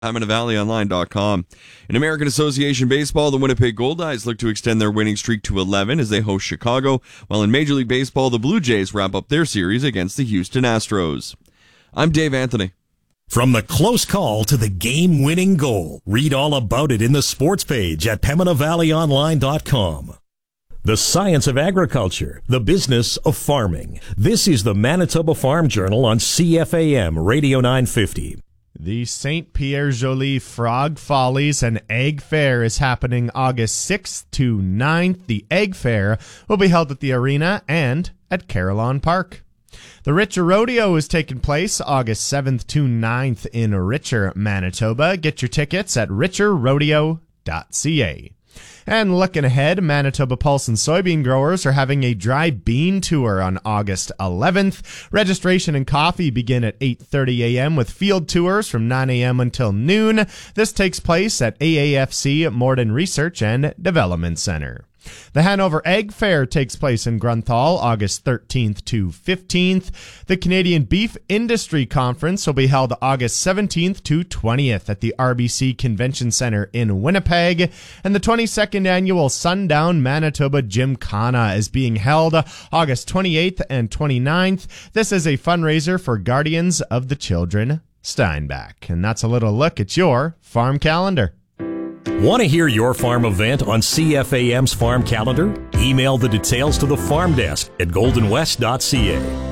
PimonaValleyOnline.com. In American Association Baseball, the Winnipeg Goldeyes look to extend their winning streak to 11 as they host Chicago, while in Major League Baseball, the Blue Jays wrap up their series against the Houston Astros. I'm Dave Anthony. From the close call to the game-winning goal, read all about it in the sports page at PimonaValleyOnline.com. The science of agriculture, the business of farming. This is the Manitoba Farm Journal on CFAM Radio 950. The St. Pierre Joly Frog Follies and Egg Fair is happening August 6th to 9th. The Egg Fair will be held at the arena and at Carillon Park. The Richer Rodeo is taking place August 7th to 9th in Richer, Manitoba. Get your tickets at richerrodeo.ca. And looking ahead, Manitoba Pulse and soybean growers are having a dry bean tour on August 11th. Registration and coffee begin at 8:30 a.m. with field tours from 9 a.m. until noon. This takes place at AAFC Morden Research and Development Center. The Hanover Egg Fair takes place in Grunthal August 13th to 15th. The Canadian Beef Industry Conference will be held August 17th to 20th at the RBC Convention Center in Winnipeg. And the 22nd annual Sundown Manitoba Gymkhana is being held August 28th and 29th. This is a fundraiser for Guardians of the Children Steinbach. And that's a little look at your farm calendar. Want to hear your farm event on CFAM's farm calendar? Email the details to the farm desk at goldenwest.ca.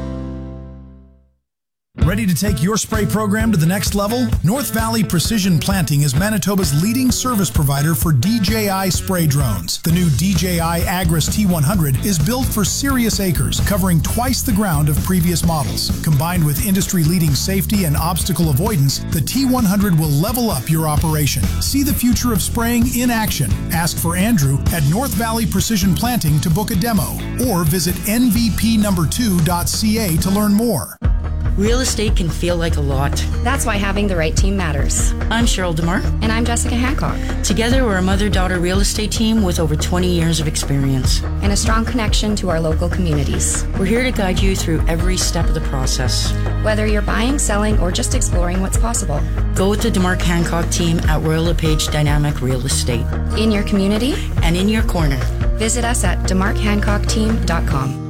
Ready to take your spray program to the next level? North Valley Precision Planting is Manitoba's leading service provider for DJI spray drones. The new DJI Agris T100 is built for serious acres, covering twice the ground of previous models. Combined with industry-leading safety and obstacle avoidance, the T100 will level up your operation. See the future of spraying in action. Ask for Andrew at North Valley Precision Planting to book a demo, or visit nvpnumber2.ca to learn more. Real estate can feel like a lot. That's why having the right team matters. I'm Cheryl DeMar. And I'm Jessica Hancock. Together, we're a mother-daughter real estate team with over 20 years of experience. And a strong connection to our local communities. We're here to guide you through every step of the process. Whether you're buying, selling, or just exploring what's possible. Go with the DeMar Hancock team at Royal LePage Dynamic Real Estate. In your community. And in your corner. Visit us at demarkhancockteam.com.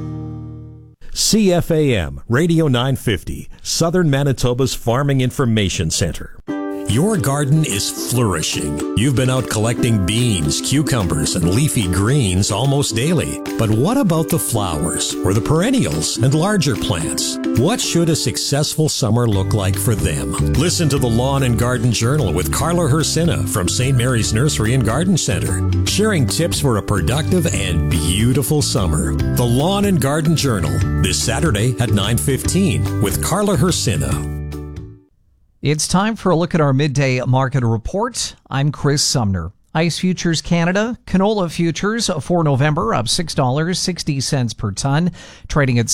CFAM Radio 950, Southern Manitoba's Farming Information Center. Your garden is flourishing. You've been out collecting beans, cucumbers, and leafy greens almost daily. But what about the flowers, or the perennials and larger plants? What should a successful summer look like for them? Listen to the Lawn and Garden Journal with Carla Hersina from St. Mary's Nursery and Garden Center, sharing tips for a productive and beautiful summer. The Lawn and Garden Journal, this Saturday at 9:15 with Carla Hersina. It's time for a look at our midday market report. I'm Chris Sumner. Ice Futures Canada, canola futures for November up $6.60 per ton, trading at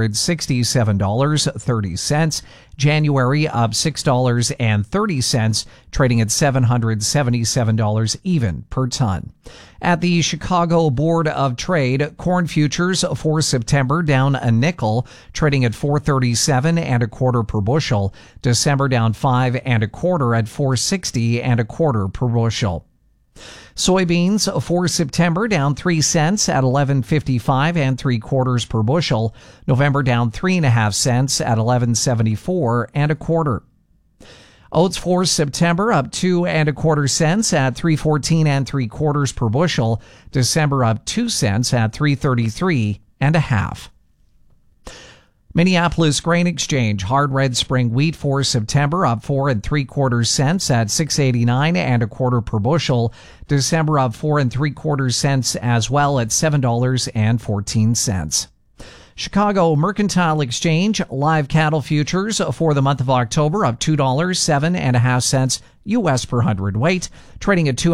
$767.30. January up $6.30, trading at $777 even per ton. At the Chicago Board of Trade, corn futures for September down a nickel, trading at $4.37 and a quarter per bushel. December down 5 and a quarter at $4.60 and a quarter per bushel. Soybeans for September down 3 cents at $11.55 and 3/4 per bushel. November down 3.5 cents at $11.74 and a quarter. Oats for September up 2 1/4 cents at $3.14 and 3/4 per bushel. December up 2 cents at $3.33 and a half. Minneapolis Grain Exchange hard red spring wheat for September up 4 3/4 cents at $6.89 and a quarter per bushel. December up 4 3/4 cents as well at $7.14. Chicago Mercantile Exchange live cattle futures for the month of October up $2.07.5 U.S. per hundredweight, trading at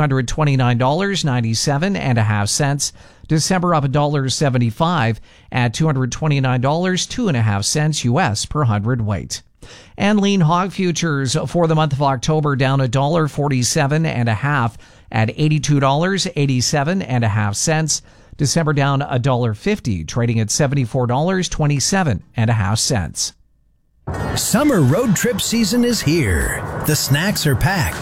$229.97.5. December up $1.75 at $229.02.5 U.S. per hundredweight. And lean hog futures for the month of October down $1.47.5 at $82.87.5. December down $1.50, trading at $74.27.5. Summer road trip season is here. The snacks are packed.